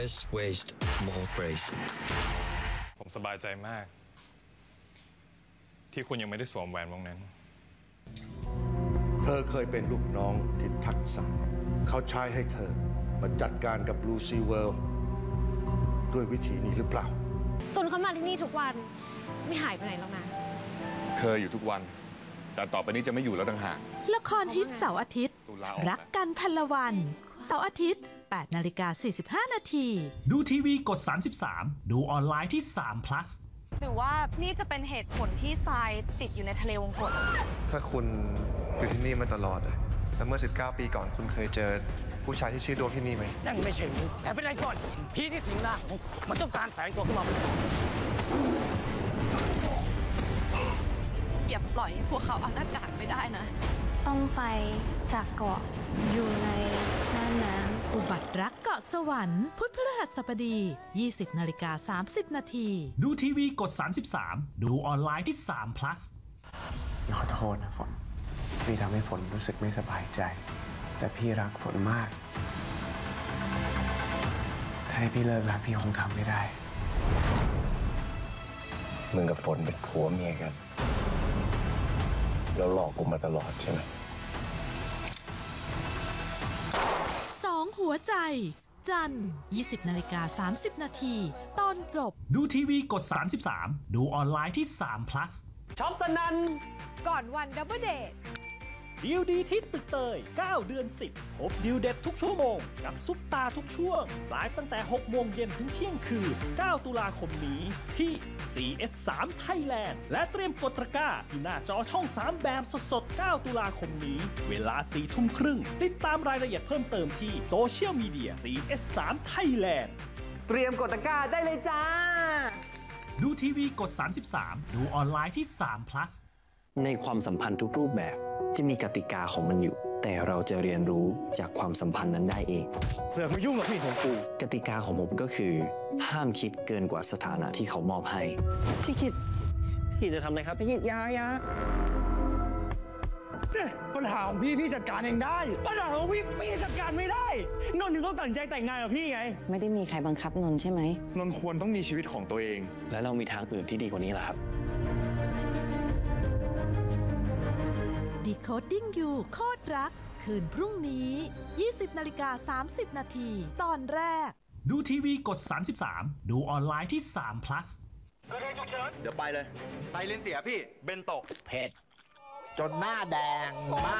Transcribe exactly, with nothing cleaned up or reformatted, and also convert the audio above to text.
less waste more grace ผมสบายใจมากที่คุณยังไม่ได้สวมแหวนวงนั้นเธอเคยเป็นลูกน้องที่ทักษะเขาใช้ให้เธอมาจัดการกับลูซี่เวิลด์ด้วยวิธีนี้หรือเปล่าตุนเขามาที่นี่ทุกวันไม่หายไปไหนหรอกนะเคยอยู่ทุกวันแต่ต่อไปนี้จะไม่อยู่แล้วต่างหากละครฮิตเสาร์อาทิตย์รักกันพันละวันเสาร์อาทิตย์แปดนาฬิกาสี่สิบห้านาทีดูทีวีกดสามสิบสามดูออนไลน์ที่สาม plus หรือว่านี่จะเป็นเหตุผลที่ทรายติดอยู่ในทะเลวงกฏถ้าคุณอยู่ที่นี่มาตลอดแล้วเมื่อสิบเก้าปีก่อนคุณเคยเจอผู้ชายที่ชื่อดวงที่นี่ไหมนั่นไม่ใช่มุกแต่เป็นไรก่อนพี่ที่สิงร่างมันต้องการแฝงตัวขึ้นมาอย่าปล่อยให้พวกเขาเอาหน้ากากไปได้นะต้องไปจากเกาะอยู่ในน่านน้ำอุบัติรักเกาะสวรรค์พุธพฤหัสบดียี่สิบนาฬิกาสามสิบนาทีดูทีวีกดสามสิบสามดูออนไลน์ที่สาม plus ขอโทษนะฝนพี่ทำให้ฝนรู้สึกไม่สบายใจแต่พี่รักฝนมากถ้าให้พี่เลิกรักพี่คงทำไม่ได้มึงกับฝนเป็นผัวเมียกันแล้วหลอกกูมาตลอดใช่ไหมสองหัวใจจันทร์ยี่สิบนาฬิกาสามสิบนาทีตอนจบดูทีวีกดสามสิบสามดูออนไลน์ที่สาม plus ช็อปสนันก่อนวันดับเบิลเดย์ดีลดีที่ตึกเตยเก้าเดือนสิบพบดีลเด็ดทุกชั่วโมงกับซุปตาทุกช่วงไลฟ์ตั้งแต่หกโมงเย็นถึงเที่ยงคืนเก้าตุลาคมนี้ที่ ซี เอส สาม Thailand และเตรียมกดตะกร้าที่หน้าจอช่องสามแบบสดๆเก้าตุลาคมนี้เวลาสี่ทุ่มครึ่งติดตามรายละเอียดเพิ่มเติมที่โซเชียลมีเดีย ซี เอส สาม Thailand เตรียมกดตะกร้าได้เลยจ้าดูทีวีกดสามสิบสามดูออนไลน์ที่สาม plus ในความสัมพันธ์ทุกรูปแบบจะมีกติกาของมันอยู่แต่เราจะเรียนรู้จากความสัมพันธ์นั้นได้เองเพื่อมายุ่งกับพี่ของกูกติกาของผมก็คือห้ามคิดเกินกว่าสถานะที่เขามอบให้พี่คิดพี่จะทำอะไรครับพี่คิดยายาปัญหาของพี่พี่จัดการเองได้ปัญหาของพี่พี่จัดการไม่ได้นนท์ถึงก็ตัดใจแต่งงานกับพี่ไงไม่ได้มีใครบังคับนนท์ใช่ไหมนนท์ควรต้องมีชีวิตของตัวเองและเรามีทางอื่นที่ดีกว่านี้แหละครับ Decoding You โคตรรักคืนพรุ่งนี้ยี่สิบนาฬิกาสามสิบนาทีตอนแรกดูทีวีกดสามสิบสามดูออนไลน์ที่สาม plus เดี๋ยวไปเลยไซเลนเสียพี่เบนโตะเผ็ดจนหน้าแดงมาก